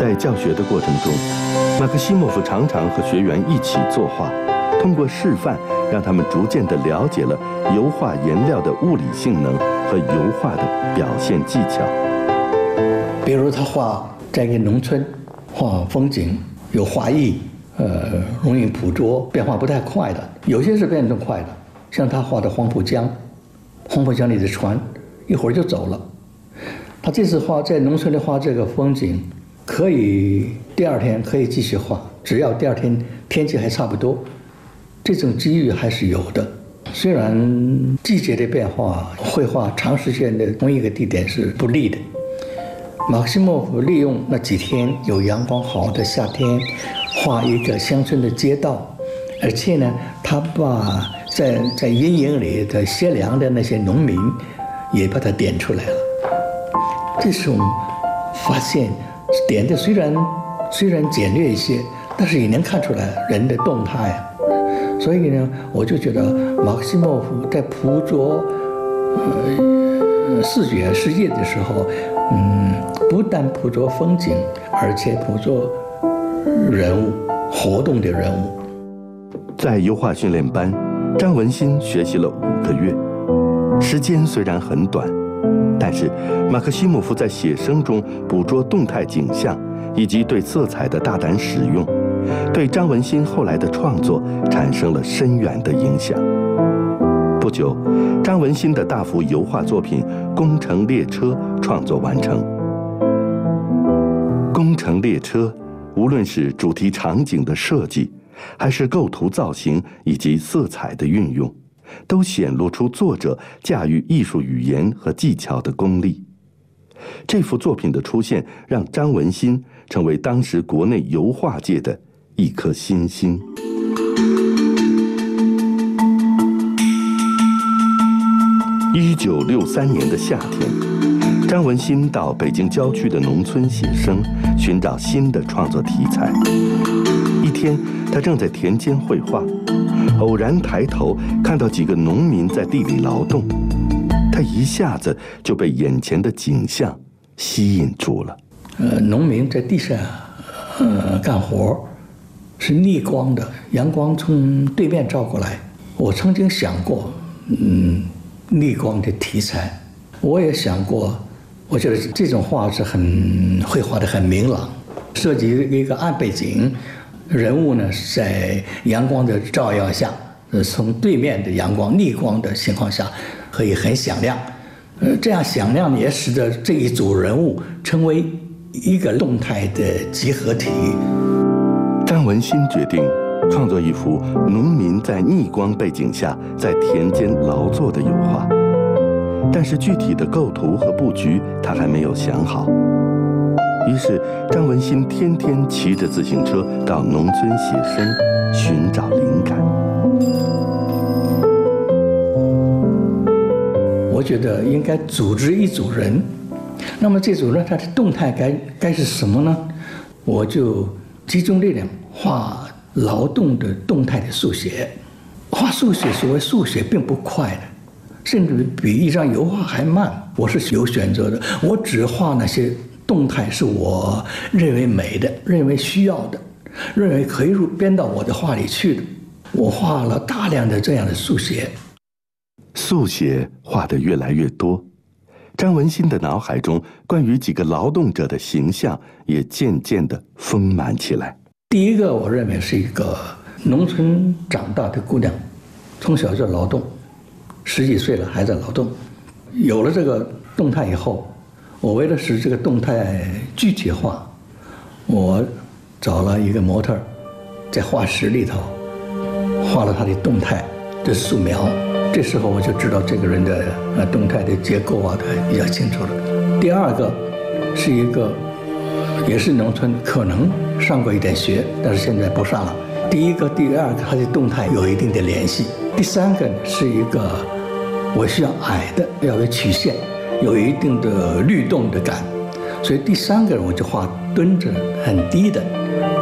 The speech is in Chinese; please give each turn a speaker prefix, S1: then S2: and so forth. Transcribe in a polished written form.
S1: 在教学的过程中，马克西莫夫常常和学员一起作画，通过示范，让他们逐渐地了解了油画颜料的物理性能和油画的表现技巧。
S2: 比如他画在一个农村，画风景有画意，容易捕捉，变化不太快的，有些是变动快的，像他画的黄浦江，黄浦江里的船一会儿就走了。他这次画在农村里画这个风景，可以第二天可以继续画，只要第二天天气还差不多，这种机遇还是有的。虽然季节的变化，绘画长时间的同一个地点是不利的。马克西莫夫利用那几天有阳光好的夏天，画一个乡村的街道，而且呢，他把在阴影里的歇凉的那些农民，也把它点出来了。这种发现点的虽然简略一些，但是也能看出来人的动态啊。所以呢，我就觉得马克西莫夫在捕捉视觉世界的时候，不但捕捉风景，而且捕捉人物活动的人物。
S1: 在油画训练班，张文新学习了5个月，时间虽然很短，但是马克西莫夫在写生中捕捉动态景象，以及对色彩的大胆使用，对张文新后来的创作产生了深远的影响。不久，张文新的大幅油画作品《工程列车》创作完成。《工程列车》无论是主题场景的设计，还是构图造型以及色彩的运用，都显露出作者驾驭艺术语言和技巧的功力。这幅作品的出现，让张文新成为当时国内油画界的一颗新星。1963年的夏天，张文新到北京郊区的农村写生，寻找新的创作题材。一天，他正在田间绘画，偶然抬头看到几个农民在地里劳动，他一下子就被眼前的景象吸引住了。
S2: 农民在地上干活，是逆光的，阳光从对面照过来。我曾经想过，逆光的题材，我也想过，我觉得这种画是会画得很明朗，设计一个暗背景，人物呢在阳光的照耀下，从对面的阳光逆光的情况下，可以很响亮，这样响亮也使得这一组人物成为一个动态的集合体。
S1: 张文新决定创作一幅农民在逆光背景下在田间劳作的油画，但是具体的构图和布局他还没有想好。于是张文新天天骑着自行车到农村写生，寻找灵感。
S2: 我觉得应该组织一组人，那么这组人他的动态该是什么呢？我就集中力量画劳动的动态的速写。画速写，所谓速写并不快的，甚至比一张油画还慢。我是有选择的，我只画那些动态是我认为美的，认为需要的，认为可以编到我的画里去的。我画了大量的这样的速写。
S1: 速写画得越来越多，张文新的脑海中关于几个劳动者的形象也渐渐地丰满起来。
S2: 第一个，我认为是一个农村长大的姑娘，从小就劳动，10几岁了还在劳动。有了这个动态以后，我为了使这个动态具体化，我找了一个模特，在画室里头画了她的动态的素描。这时候我就知道这个人的动态的结构啊，他比较清楚了。第二个是一个也是农村，可能上过一点学，但是现在不上了。第一个、第二个，它的动态有一定的联系。第三个是一个我需要矮的，要有曲线，有一定的律动的感，所以第三个我就画蹲着很低的